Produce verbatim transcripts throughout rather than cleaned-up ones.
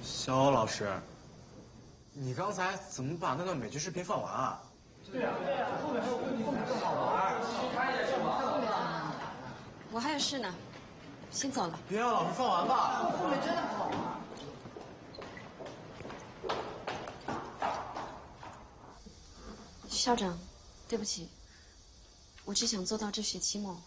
小欧老师，你刚才怎么把那段美剧视频放完啊？ 对呀对呀，后面还有更后面更好玩。 我还有事呢，先走了。 别让老师放完吧， 后面真的好玩。 校长，对不起，我只想做到这学期末。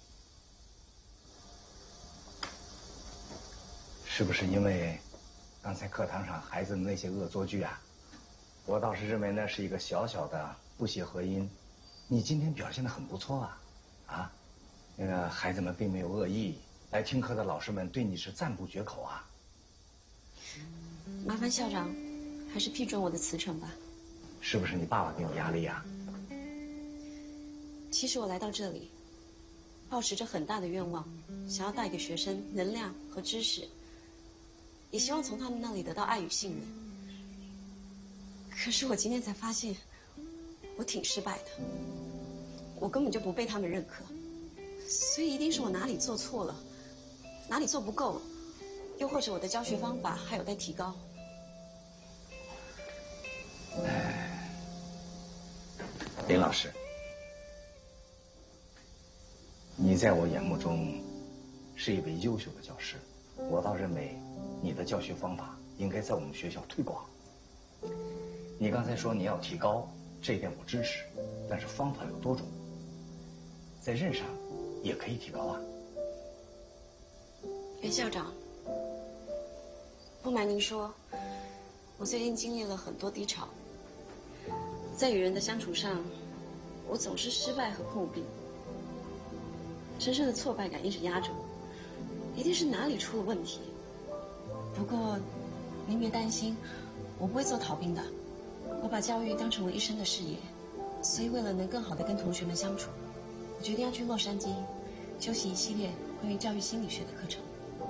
是不是因为刚才课堂上孩子的那些恶作剧啊？我倒是认为那是一个小小的不协和音。你今天表现得很不错啊，啊，那个孩子们并没有恶意，来听课的老师们对你是赞不绝口啊。 麻烦校长，还是批准我的辞呈吧。 是不是你爸爸给你压力啊？ 其实我来到这里，抱持着很大的愿望，想要带给学生能量和知识，也希望从他们那里得到爱与信任。可是我今天才发现，我挺失败的，我根本就不被他们认可，所以一定是我哪里做错了，哪里做不够，又或者我的教学方法还有待提高。 林老师，你在我眼目中是一位优秀的教师，我倒认为你的教学方法应该在我们学校推广。你刚才说你要提高，这一点我支持，但是方法有多种，在任上也可以提高啊。 袁校长，不瞒您说，我最近经历了很多低潮，在与人的相处上，我总是失败和碰壁，深深的挫败感一直压着我，一定是哪里出了问题。不过，您别担心，我不会做逃兵的。我把教育当成我一生的事业，所以为了能更好的跟同学们相处，我决定要去洛杉矶，修习一系列关于教育心理学的课程。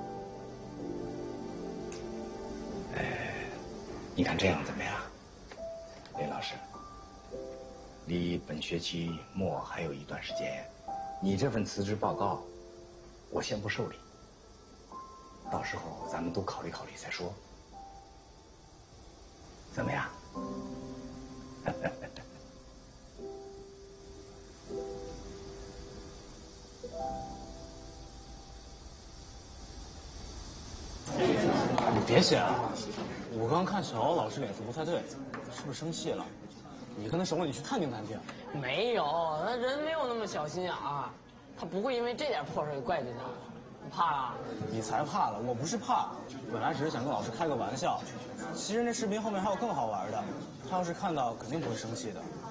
哎，你看这样怎么样，林老师？离本学期末还有一段时间，你这份辞职报告，我先不受理。到时候咱们都考虑考虑再说，怎么样？ 你别写了，我刚看小欧老师脸色不太对，是不是生气了？你跟他熟了，你去探听探听。 没有，他人没有那么小心眼啊，他不会因为这点破事给怪罪他。你怕了？ 你才怕了，我不是怕，本来只是想跟老师开个玩笑。其实那视频后面还有更好玩的，他要是看到肯定不会生气的。